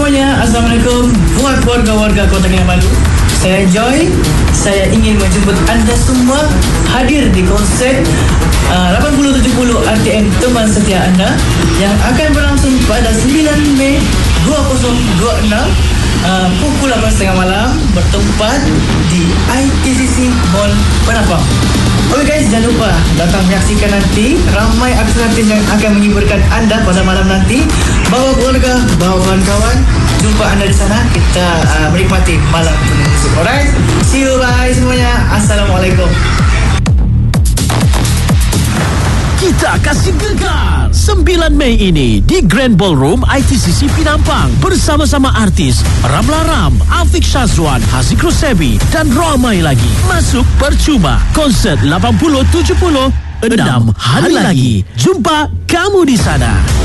semuanya, Assalamualaikum buat warga-warga Kota Kinabalu. Saya Joy. Saya ingin menjemput anda semua hadir di konsert 80-70 RTM Teman Setia Anda yang akan berlangsung pada 9 Mei 2026 pukul 8.30 malam, bertempat di ITCC Mall Penapang. Oke guys, jangan lupa datang menyaksikan nanti. Ramai artis-artis yang akan menghiburkan anda pada malam nanti. Bawa keluarga, bawa kawan-kawan. Jumpa anda di sana. Kita menikmati malam penuh musik. Alright, see you, bye semuanya. Assalamualaikum. Kita kasih gegar 9 Mei ini di Grand Ballroom ITCC Pinampang bersama-sama artis Ramla Ram, Afiq Syazwan, Haziq Rosebi dan ramai lagi. Masuk percuma. Konsert 80-70 6 hari lagi. Jumpa kamu di sana.